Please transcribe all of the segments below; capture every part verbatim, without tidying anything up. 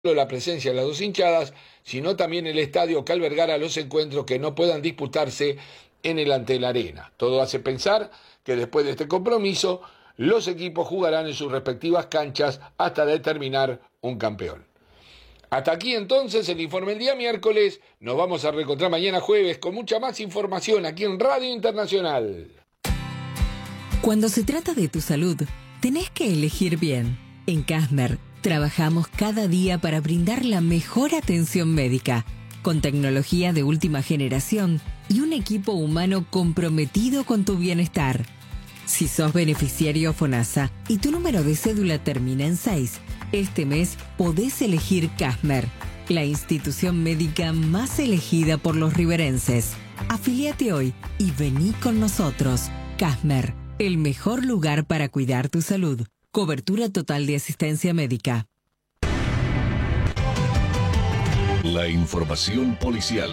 la presencia de las dos hinchadas, sino también el estadio que albergará los encuentros que no puedan disputarse en el Antel Arena. Todo hace pensar que después de este compromiso, los equipos jugarán en sus respectivas canchas hasta determinar un campeón. Hasta aquí entonces el informe del día miércoles. Nos vamos a reencontrar mañana jueves con mucha más información aquí en Radio Internacional. Cuando se trata de tu salud, tenés que elegir bien. En Kasmer trabajamos cada día para brindar la mejor atención médica, con tecnología de última generación y un equipo humano comprometido con tu bienestar. Si sos beneficiario FONASA y tu número de cédula termina en seis, este mes podés elegir Kasmer, la institución médica más elegida por los riverenses. Afíliate hoy y vení con nosotros. Kasmer, el mejor lugar para cuidar tu salud. Cobertura total de asistencia médica. La información policial.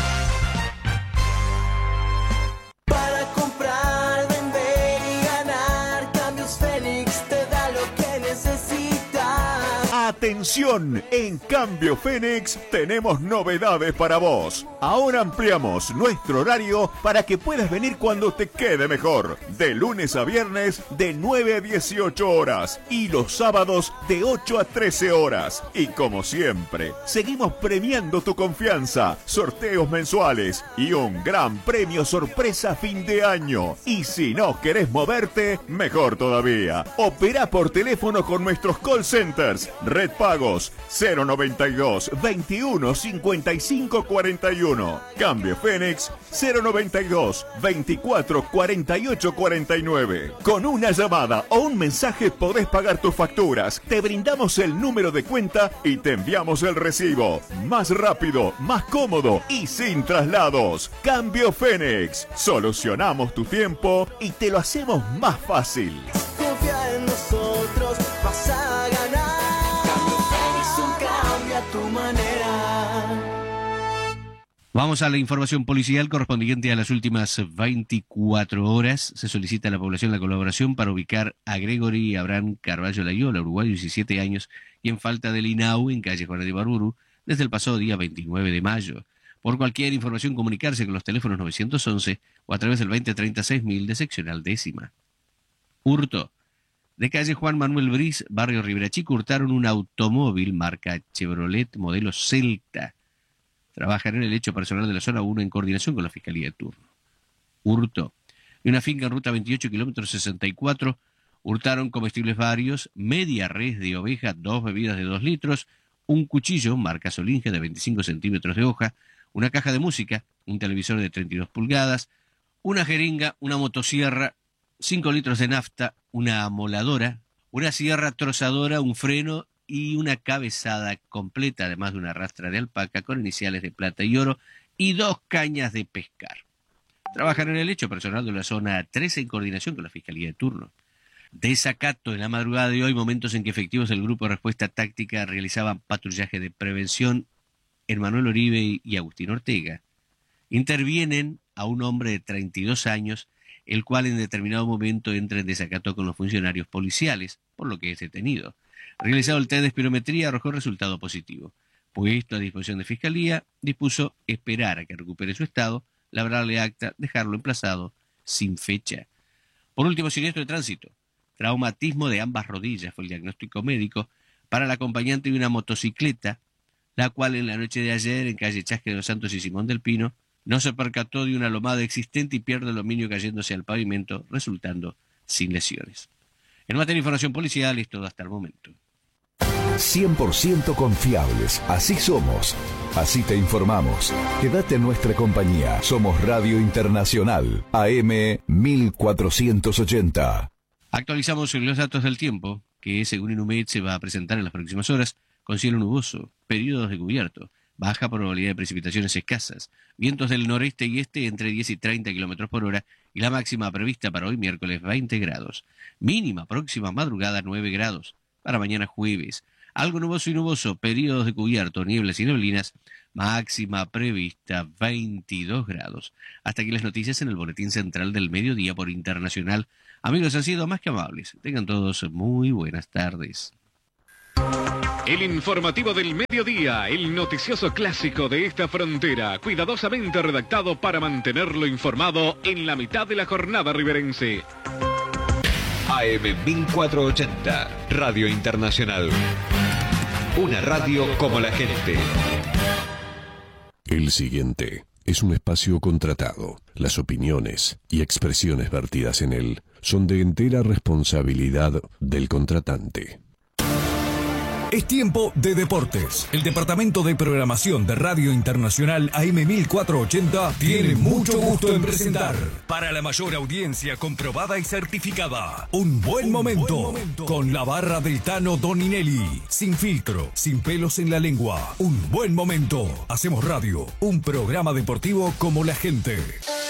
Para comprar, vender y ganar, Cambios Fénix te da lo que necesitas. Atención, en Cambio Fénix tenemos novedades para vos. Ahora ampliamos nuestro horario para que puedas venir cuando te quede mejor. De lunes a viernes de nueve a dieciocho horas y los sábados de ocho a trece horas. Y como siempre, seguimos premiando tu confianza, sorteos mensuales y un gran premio sorpresa a fin de año. Y si no querés moverte, mejor todavía. Opera por teléfono con nuestros call centers. Red Pagos cero noventa y dos, veintiuno, cincuenta y cinco, cuarenta y uno. Cambio Fénix cero noventa y dos, veinticuatro, cuarenta y ocho, cuarenta y nueve. Con una llamada o un mensaje podés pagar tus facturas. Te brindamos el número de cuenta y te enviamos el recibo. Más rápido, más cómodo y sin traslados. Cambio Fénix. Solucionamos tu tiempo y te lo hacemos más fácil. Confía en nosotros, vas a ganar. Cambio Fénix, un cambio a tu manera. Vamos a la información policial correspondiente a las últimas veinticuatro horas. Se solicita a la población la colaboración para ubicar a Gregory Abraham Carballo Layola, uruguayo, diecisiete años, y en falta del I N A U en calle Juana de Ibarburu desde el pasado día veintinueve de mayo. Por cualquier información, comunicarse con los teléfonos novecientos once o a través del veinte treinta y seis mil de seccional décima. Hurto. De calle Juan Manuel Briz, barrio Ribera Chico, hurtaron un automóvil marca Chevrolet modelo Celta. Trabajan en el hecho personal de la zona uno en coordinación con la Fiscalía de turno. Hurto. En una finca en ruta veintiocho, kilómetros sesenta y cuatro, hurtaron comestibles varios, media res de oveja, dos bebidas de dos litros, un cuchillo marca Solinge de veinticinco centímetros de hoja, una caja de música, un televisor de treinta y dos pulgadas, una jeringa, una motosierra, cinco litros de nafta, una amoladora, una sierra trozadora, un freno y una cabezada completa, además de una rastra de alpaca con iniciales de plata y oro y dos cañas de pescar. Trabajan en el hecho personal de la zona trece en coordinación con la Fiscalía de turno. Desacato en la madrugada de hoy, momentos en que efectivos del Grupo de Respuesta Táctica realizaban patrullaje de prevención en Manuel Oribe y Agustín Ortega. Intervienen a un hombre de treinta y dos años, el cual en determinado momento entra en desacato con los funcionarios policiales, por lo que es detenido. Realizado el test de espirometría, arrojó resultado positivo. Puesto a disposición de Fiscalía, dispuso esperar a que recupere su estado, labrarle acta, dejarlo emplazado sin fecha. Por último, siniestro de tránsito. Traumatismo de ambas rodillas fue el diagnóstico médico para el acompañante de una motocicleta, la cual en la noche de ayer, en calle Chasque de los Santos y Simón del Pino, no se percató de una lomada existente y pierde el dominio cayéndose al pavimento, resultando sin lesiones. En materia de información policial es todo hasta el momento. cien por ciento confiables. Así somos. Así te informamos. Quédate en nuestra compañía. Somos Radio Internacional, A M mil cuatrocientos ochenta. Actualizamos los datos del tiempo, que según Inumet se va a presentar en las próximas horas, con cielo nuboso, periodos de cubierto, baja probabilidad de precipitaciones escasas, vientos del noreste y este entre diez y treinta kilómetros por hora, y la máxima prevista para hoy miércoles veinte grados. Mínima próxima madrugada nueve grados. Para mañana jueves, algo nuboso y nuboso, periodos de cubierto, nieblas y neblinas, máxima prevista veintidós grados. Hasta aquí las noticias en el Boletín Central del Mediodía por Internacional. Amigos, han sido más que amables. Tengan todos muy buenas tardes. El informativo del mediodía, el noticioso clásico de esta frontera, cuidadosamente redactado para mantenerlo informado en la mitad de la jornada riverense. A M mil cuatrocientos ochenta, Radio Internacional. Una radio como la gente. El siguiente es un espacio contratado. Las opiniones y expresiones vertidas en él son de entera responsabilidad del contratante. Es tiempo de deportes. El departamento de programación de Radio Internacional A M mil cuatrocientos ochenta tiene mucho gusto en presentar, para la mayor audiencia comprobada y certificada, un buen, un momento, buen momento con la barra del Tano Doninelli. Sin filtro, sin pelos en la lengua. Un buen momento. Hacemos radio, un programa deportivo como la gente.